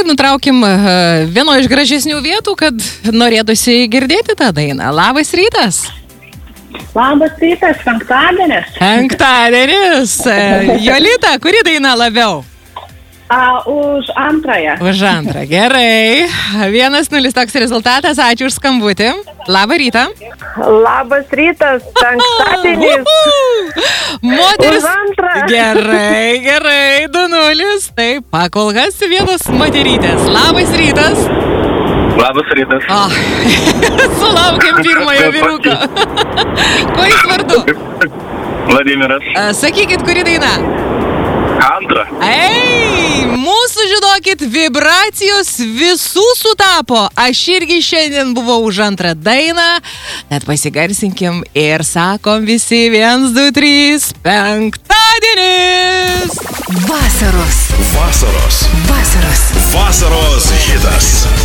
nutraukim vieno iš gražesnių vietų, kad norėtųsi girdėti tą dainą. Labas rytas. Labas rytas, penktadienis. Penktadienis. Jolita, kuri daina labiau? Už antrąją. Už antrą, gerai. 1-0 toks rezultatas, ačiū už skambutį. Labą rytą. Labas rytas, penktadienis. Moteris. Už antrą. Gerai, 2-0. Taip, pakolgas vienos moterytės. Labas rytas. Labas rytas. Sulaukėm pirmojo vyruko. Kuo jis vardu? Vladimiras. Sakykit, kuri daina? Antra. Ei, mūsų, žinokit, vibracijos visų sutapo. Aš irgi šiandien buvau už antrą dainą. Net pasigarsinkim ir sakom visi 1, 2, 3. Penktadienis! Vasaros hitas.